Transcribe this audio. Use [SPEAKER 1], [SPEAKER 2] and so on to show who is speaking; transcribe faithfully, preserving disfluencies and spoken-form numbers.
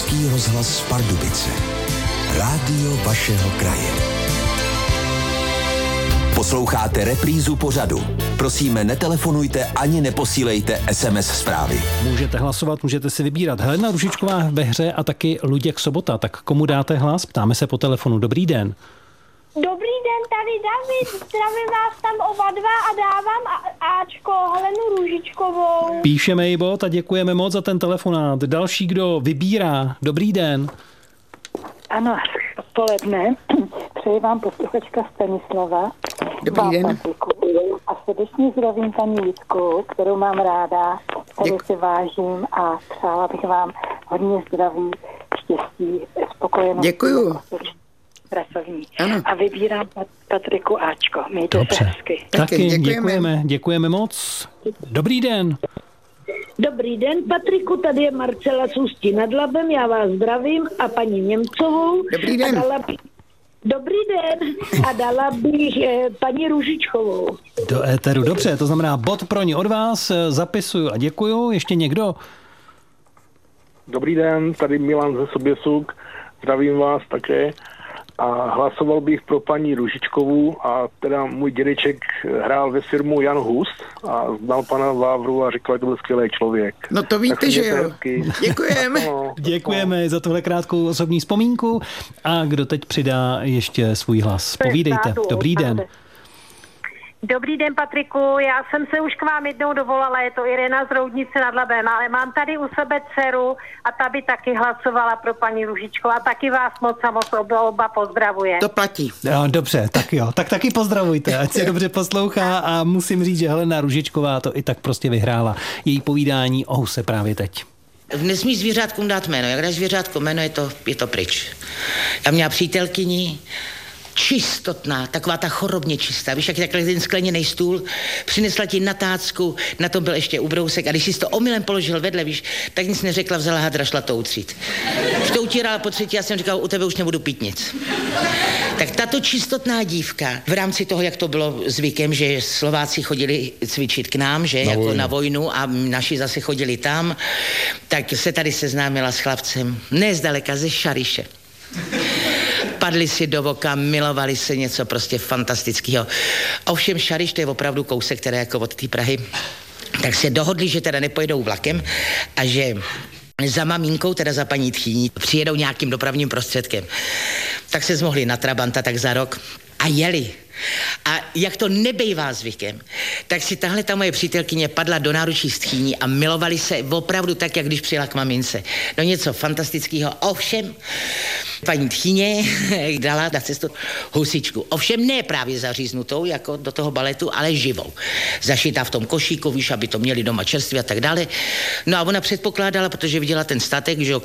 [SPEAKER 1] Český rozhlas Pardubice. Rádio vašeho kraje. Posloucháte reprízu pořadu. Prosíme, netelefonujte ani neposílejte es em es zprávy.
[SPEAKER 2] Můžete hlasovat, můžete si vybírat. Helena Růžičková ve hře a taky Luděk Sobota. Tak komu dáte hlas? Ptáme se po telefonu. Dobrý den.
[SPEAKER 3] Dobrý den, tady David. Zdravím vás tam oba dva a dávám a- Ačko, Helenu Růžičkovou.
[SPEAKER 2] Píšeme jí bod a děkujeme moc za ten telefonát. Další, kdo vybírá. Dobrý den.
[SPEAKER 4] Ano, odpoledne. Přeji vám posluchačka Stanislava.
[SPEAKER 5] Dobrý den.
[SPEAKER 4] Patriku. A srdečně zdravím paní Jitku, kterou mám ráda, kterou si vážím a přála bych vám hodně zdraví, štěstí, spokojenosti.
[SPEAKER 5] Děkuju.
[SPEAKER 4] Pracovní.
[SPEAKER 5] Ano.
[SPEAKER 4] A vybírám Pat- Patriku Ačko. Mějte se
[SPEAKER 2] Dobře.
[SPEAKER 4] hezky.
[SPEAKER 2] Taky
[SPEAKER 5] děkujeme.
[SPEAKER 2] děkujeme, děkujeme moc. Dobrý den.
[SPEAKER 6] Dobrý den, Patriku, tady je Marcela z Ústí nad Labem, já vás zdravím a paní Němcovou.
[SPEAKER 5] Dobrý den.
[SPEAKER 6] A dala bych, dobrý den a dala bych eh, paní Růžičkovou.
[SPEAKER 2] Do éteru, dobře, to znamená bod pro ní od vás, zapisuju a děkuju. Ještě někdo?
[SPEAKER 7] Dobrý den, tady Milan ze Soběsuk, zdravím vás také a hlasoval bych pro paní Růžičkovou a teda můj dědeček hrál ve firmu Jan Hus a znal pana Vávru a říkal, že to byl skvělý člověk.
[SPEAKER 5] No to víte,
[SPEAKER 7] Tak
[SPEAKER 5] že
[SPEAKER 7] mějte
[SPEAKER 5] jo.
[SPEAKER 7] hezky.
[SPEAKER 5] Děkujeme.
[SPEAKER 7] No,
[SPEAKER 2] Děkujeme za tuhle krátkou osobní vzpomínku. A kdo teď přidá ještě svůj hlas? Povídejte. Dobrý den.
[SPEAKER 8] Dobrý den, Patriku, já jsem se už k vám jednou dovolala, je to Irena z Roudnice nad Labem, ale mám tady u sebe dceru a ta by taky hlasovala pro paní Růžičkovou a taky vás moc a moc oba, oba pozdravuje.
[SPEAKER 5] To platí.
[SPEAKER 2] Jo, dobře, tak jo. Tak taky pozdravujte, ať se dobře poslouchá a musím říct, že Helena Růžičková to i tak prostě vyhrála. Její povídání o huse právě teď.
[SPEAKER 9] Nesmíš zvířátkům dát jméno. Jak dáš zvířátko jméno, je to, je to pryč. Já měla přítelkyni, čistotná, taková ta chorobně čistá. Víš, jak takhle ten skleněný stůl, přinesla ti na tácku, na tom byl ještě ubrousek a když jsi to omylem položil vedle, víš, tak nic neřekla, vzala hadra, šla to utřít. Už to utírala po třetí, já jsem říkal, u tebe už nebudu pít nic. Tak tato čistotná dívka, v rámci toho, jak to bylo zvykem, že Slováci chodili cvičit k nám, že, na jako vojnu. na vojnu a naši zase chodili tam, tak se tady seznámila s chlapcem, ne zdaleka, ze Šariše. Padli si do voka, milovali se, něco prostě fantastického. Ovšem Šariš, to je opravdu kousek, které jako od té Prahy, tak se dohodli, že teda nepojedou vlakem a že za maminkou, teda za paní Tchýní, přijedou nějakým dopravním prostředkem. Tak se zmohli na Trabanta tak za rok a jeli. A jak to nebejvá zvykem, tak si tahle ta moje přítelkyně padla do náručí s Tchýní a milovali se opravdu tak, jak když přijela k mamince. No něco fantastického. Ovšem, paní Tchýně dala na cestu husičku. Ovšem ne právě zaříznutou, jako do toho baletu, ale živou. Zašitá v tom košíku, víš, aby to měli doma čerstvě a tak dále. No a ona předpokládala, protože viděla ten statek, že jo,